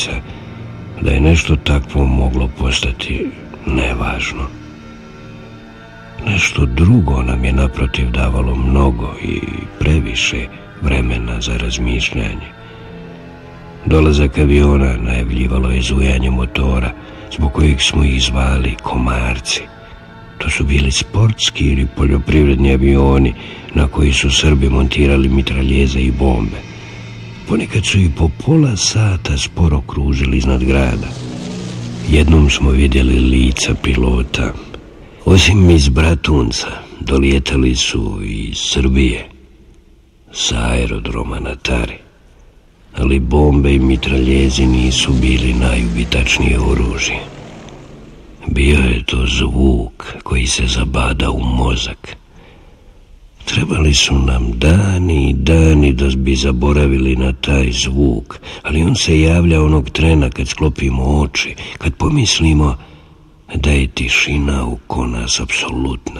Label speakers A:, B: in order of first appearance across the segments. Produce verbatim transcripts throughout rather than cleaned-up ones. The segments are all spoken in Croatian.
A: činjenica da je nešto takvo moglo postati nevažno. Nešto drugo nam je naprotiv davalo mnogo i previše vremena za razmišljanje. Dolazak aviona najavljivalo je zujanje motora, zbog kojeg smo ih zvali komarci. To su bili sportski ili poljoprivredni avioni na koji su Srbi montirali mitraljeze i bombe. Ponekad su i po pola sata sporo kružili iznad grada. Jednom smo vidjeli lica pilota. Osim iz Bratunca, dolijetali su iz Srbije, sa aerodroma na Tari. Ali bombe i mitraljezi nisu bili najubitačnije oružje. Bio je to zvuk koji se zabada u mozak. Trebali su nam dani i dani da bi zaboravili na taj zvuk, ali on se javlja onog trena kad sklopimo oči, kad pomislimo da je tišina oko nas apsolutna.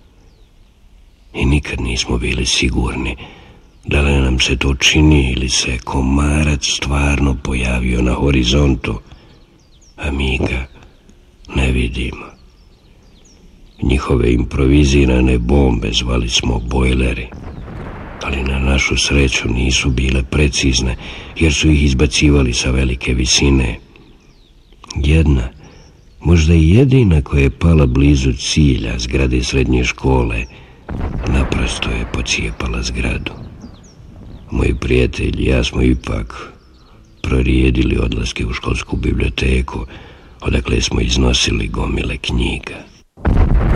A: I nikad nismo bili sigurni da li nam se to čini ili se komarac stvarno pojavio na horizontu, a mi ga ne vidimo. Njihove improvizirane bombe zvali smo bojleri, ali na našu sreću nisu bile precizne, jer su ih izbacivali sa velike visine. Jedna, možda i jedina koja je pala blizu cilja, zgrade srednje škole, naprosto je pocijepala zgradu. Moji prijatelji i ja smo ipak prorijedili odlaske u školsku biblioteku, odakle smo iznosili gomile knjiga.